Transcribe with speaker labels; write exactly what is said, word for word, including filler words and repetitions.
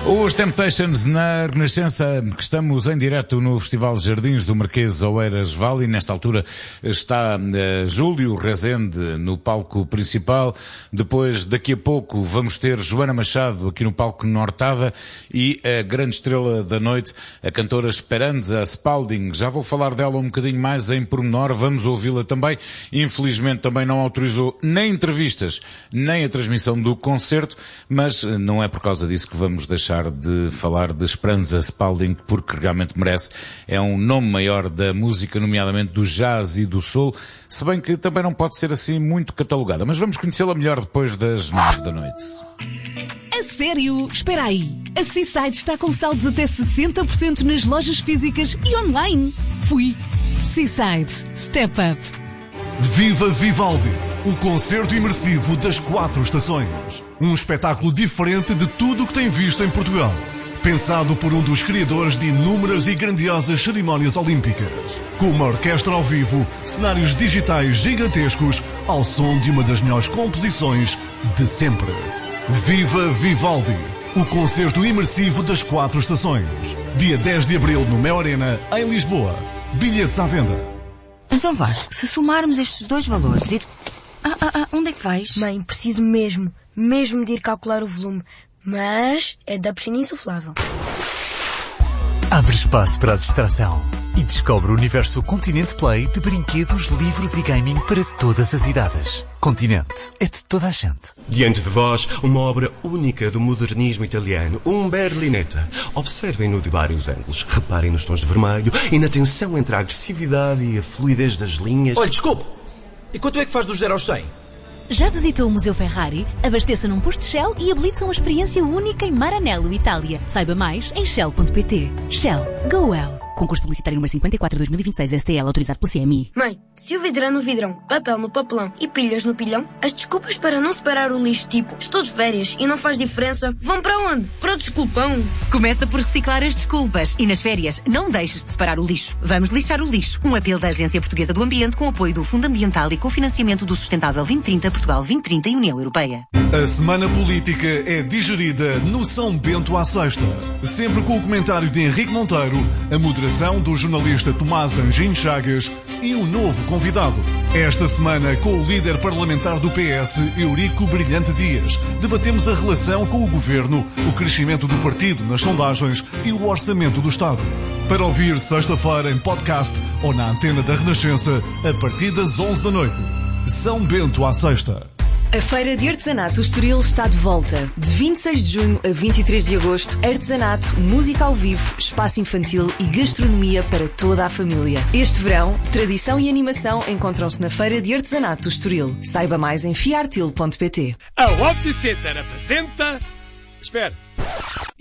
Speaker 1: Os Temptations na Renascença, que estamos em direto no Festival Jardins do Marquês Oeiras Valley. Nesta altura está uh, Júlio Rezende no palco principal. Depois, daqui a pouco, vamos ter Joana Machado aqui no palco Nortada e a grande estrela da noite, a cantora Esperanza Spalding. Já vou falar dela um bocadinho mais em pormenor, vamos ouvi-la também. Infelizmente também não autorizou nem entrevistas, nem a transmissão do concerto, mas não é por causa disso que vamos deixar de falar de Esperanza Spalding, porque realmente merece. É um nome maior da música, nomeadamente do jazz e do soul, se bem que também não pode ser assim muito catalogada, mas vamos conhecê-la melhor depois das nove da noite.
Speaker 2: A sério? Espera aí. A Seaside está com saldos até sessenta por cento nas lojas físicas e online. Fui. Seaside. Step Up.
Speaker 3: Viva Vivaldi, o concerto imersivo das quatro estações. Um espetáculo diferente de tudo o que tem visto em Portugal. Pensado por um dos criadores de inúmeras e grandiosas cerimónias olímpicas. Com uma orquestra ao vivo, cenários digitais gigantescos, ao som de uma das melhores composições de sempre. Viva Vivaldi, o concerto imersivo das quatro estações. Dia dez de abril no Mel Arena, em Lisboa. Bilhetes à venda.
Speaker 4: Então Vasco, se somarmos estes dois valores e... Ah, ah, ah, onde é que vais?
Speaker 5: Mãe, preciso mesmo, mesmo de ir calcular o volume. Mas é da piscina insuflável.
Speaker 6: Abre espaço para a distração e descobre o universo Continente Play de brinquedos, livros e gaming para todas as idades. Continente é de toda a gente.
Speaker 7: Diante de vós, uma obra única do modernismo italiano, um Berlinetta. Observem-no de vários ângulos, reparem nos tons de vermelho e na tensão entre a agressividade e a fluidez das linhas.
Speaker 8: Olha, desculpa, e quanto é que faz dos zero aos cem?
Speaker 9: Já visitou o Museu Ferrari? Abasteça num posto Shell e habilite-se a uma experiência única em Maranello, Itália. Saiba mais em shell ponto pt. Shell. Go well. Concurso publicitário número cinquenta e quatro de dois mil e vinte e seis S T L, autorizado pelo C M I.
Speaker 5: Mãe, se o vidro é no vidrão, papel no papelão e pilhas no pilhão, as desculpas para não separar o lixo, tipo, estou de férias e não faz diferença, vão para onde? Para o desculpão.
Speaker 10: Começa por reciclar as desculpas e nas férias não deixes de separar o lixo. Vamos lixar o lixo. Um apelo da Agência Portuguesa do Ambiente com apoio do Fundo Ambiental e cofinanciamento do Sustentável vinte trinta, Portugal vinte trinta e União Europeia.
Speaker 3: A semana política é digerida no São Bento à Sexta. Sempre com o comentário de Henrique Monteiro, a moderação do jornalista Tomás Anjinho Chagas e um novo convidado. Esta semana, com o líder parlamentar do P S, Eurico Brilhante Dias, debatemos a relação com o governo, o crescimento do partido nas sondagens e o orçamento do Estado. Para ouvir sexta-feira em podcast ou na antena da Renascença, a partir das onze da noite. São Bento à Sexta.
Speaker 2: A Feira de Artesanato Estoril está de volta. De vinte e seis de junho a vinte e três de agosto, artesanato, música ao vivo, espaço infantil e gastronomia para toda a família. Este verão, tradição e animação encontram-se na Feira de Artesanato Estoril. Saiba mais em fiartil ponto pt.
Speaker 11: A Opticenter apresenta... Espera.